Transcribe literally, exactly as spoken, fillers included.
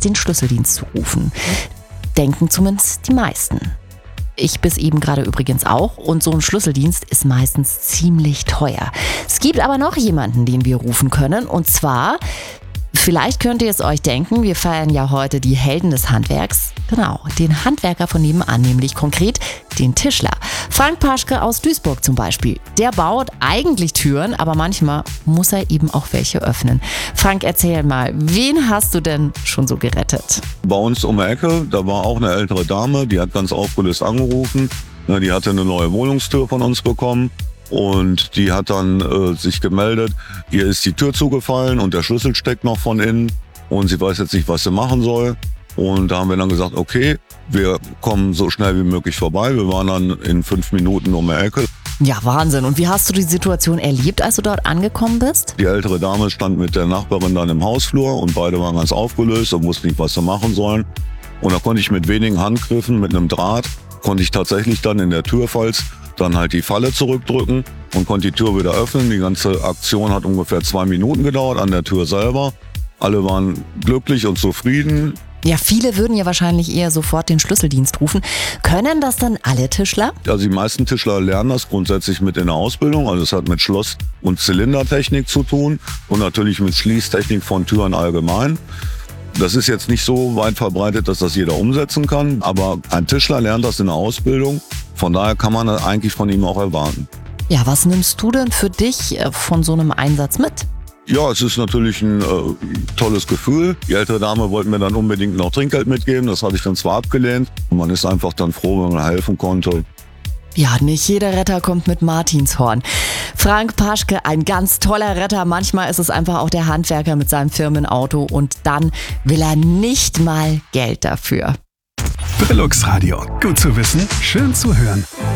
ist, den Schlüsseldienst zu rufen. Denken zumindest die meisten. Ich bis eben gerade übrigens auch. Und so ein Schlüsseldienst ist meistens ziemlich teuer. Es gibt aber noch jemanden, den wir rufen können. Und zwar, vielleicht könnt ihr es euch denken, wir feiern ja heute die Helden des Handwerks. Genau, den Handwerker von nebenan, nämlich konkret den Tischler. Frank Paschke aus Duisburg zum Beispiel. Der baut eigentlich Türen, aber manchmal muss er eben auch welche öffnen. Frank, erzähl mal, wen hast du denn schon so gerettet? Bei uns um die Ecke, da war auch eine ältere Dame, die hat ganz aufgelöst angerufen. Die hatte eine neue Wohnungstür von uns bekommen. Und die hat dann äh, sich gemeldet, ihr ist die Tür zugefallen und der Schlüssel steckt noch von innen und sie weiß jetzt nicht, was sie machen soll. Und da haben wir dann gesagt, okay, wir kommen so schnell wie möglich vorbei. Wir waren dann in fünf Minuten um die Ecke. Ja, Wahnsinn. Und wie hast du die Situation erlebt, als du dort angekommen bist? Die ältere Dame stand mit der Nachbarin dann im Hausflur und beide waren ganz aufgelöst und wussten nicht, was sie machen sollen. Und da konnte ich mit wenigen Handgriffen, mit einem Draht, konnte ich tatsächlich dann in der Türfalz dann halt die Falle zurückdrücken und konnte die Tür wieder öffnen. Die ganze Aktion hat ungefähr zwei Minuten gedauert an der Tür selber. Alle waren glücklich und zufrieden. Ja, viele würden ja wahrscheinlich eher sofort den Schlüsseldienst rufen. Können das dann alle Tischler? Also die meisten Tischler lernen das grundsätzlich mit in der Ausbildung. Also es hat mit Schloss- und Zylindertechnik zu tun und natürlich mit Schließtechnik von Türen allgemein. Das ist jetzt nicht so weit verbreitet, dass das jeder umsetzen kann, aber ein Tischler lernt das in der Ausbildung. Von daher kann man das eigentlich von ihm auch erwarten. Ja, was nimmst du denn für dich von so einem Einsatz mit? Ja, es ist natürlich ein äh, tolles Gefühl. Die ältere Dame wollte mir dann unbedingt noch Trinkgeld mitgeben. Das hatte ich dann zwar abgelehnt. Und man ist einfach dann froh, wenn man helfen konnte. Ja, nicht jeder Retter kommt mit Martinshorn. Frank Paschke, ein ganz toller Retter. Manchmal ist es einfach auch der Handwerker mit seinem Firmenauto und dann will er nicht mal Geld dafür. Brillux Radio. Gut zu wissen, schön zu hören.